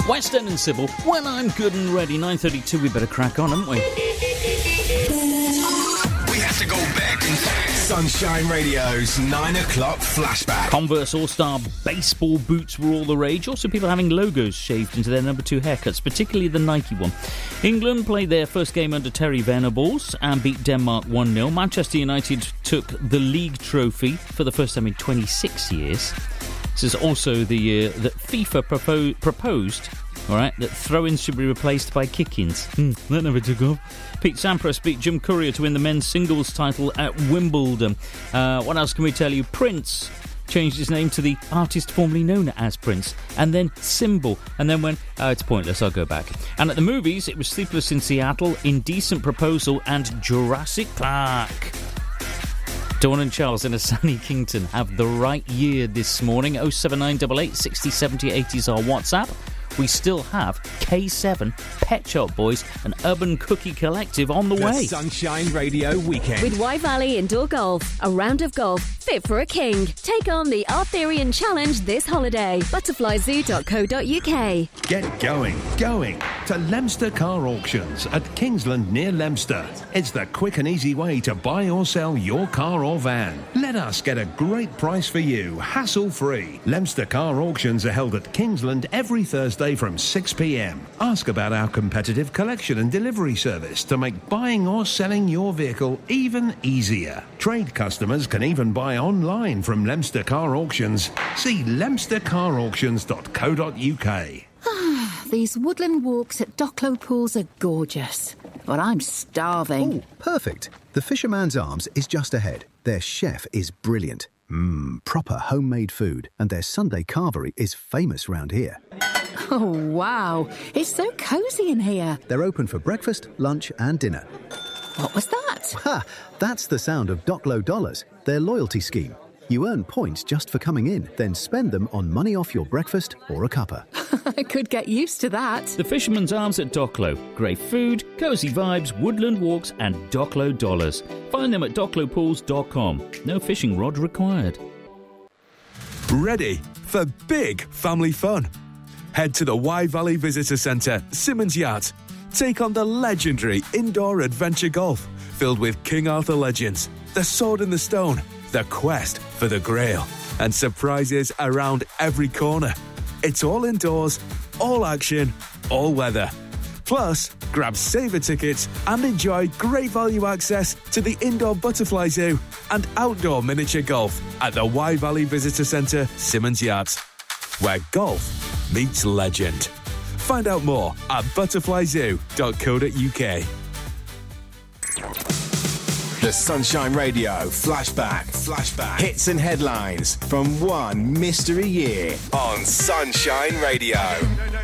West End and Sybil, when I'm good and ready. 9:32, we better crack on, haven't we? We have to go back in time. Sunshine Radio's 9 o'clock flashback. Converse All-Star baseball boots were all the rage. Also, people having logos shaved into their number 2 haircuts, particularly the Nike one. England played their first game under Terry Venables and beat Denmark 1-0. Manchester United took the league trophy for the first time in 26 years. This is also the year that FIFA proposed, all right, that throw-ins should be replaced by kick-ins. That never took off. Pete Sampras beat Jim Courier to win the men's singles title at Wimbledon. What else can we tell you? Prince changed his name to the artist formerly known as Prince, and then Symbol, and then went, it's pointless, I'll go back. And at the movies, it was Sleepless in Seattle, Indecent Proposal, and Jurassic Park. Dawn and Charles in a sunny Kington have the right year this morning. 07988 60 70 80 is our WhatsApp. We still have K7, Pet Shop Boys and Urban Cookie Collective on the way. The Sunshine Radio Weekend. With Y Valley Indoor Golf, a round of golf fit for a king. Take on the Arthurian Challenge this holiday. Butterflyzoo.co.uk. Get going to Leominster Car Auctions at Kingsland near Leominster. It's the quick and easy way to buy or sell your car or van. Let us get a great price for you, hassle-free. Leominster Car Auctions are held at Kingsland every Thursday from 6 p.m. Ask about our competitive collection and delivery service to make buying or selling your vehicle even easier. Trade customers can even buy online from Leominster Car Auctions. See leominstercarauctions.co.uk. These woodland walks at Docklow Pools are gorgeous, but I'm starving. Oh, perfect. The Fisherman's Arms is just ahead. Their chef is brilliant. Proper homemade food, and their Sunday carvery is famous round here. Oh, wow. It's so cosy in here. They're open for breakfast, lunch and dinner. What was that? Ha! That's the sound of Docklow Dollars, their loyalty scheme. You earn points just for coming in, then spend them on money off your breakfast or a cuppa. I could get used to that. The Fisherman's Arms at Docklow. Great food, cosy vibes, woodland walks and Docklow dollars. Find them at docklowpools.com. No fishing rod required. Ready for big family fun? Head to the Y Valley Visitor Centre, Simmons Yacht. Take on the legendary indoor adventure golf filled with King Arthur legends, the Sword in the Stone, the quest for the Grail, and surprises around every corner. It's all indoors, all action, all weather. Plus, grab saver tickets and enjoy great value access to the indoor butterfly zoo and outdoor miniature golf at the Y Valley Visitor Centre, Simmons Yacht, where golf meets legend. Find out more at butterflyzoo.co.uk. The Sunshine Radio Flashback. Hits and headlines from one mystery year on Sunshine Radio.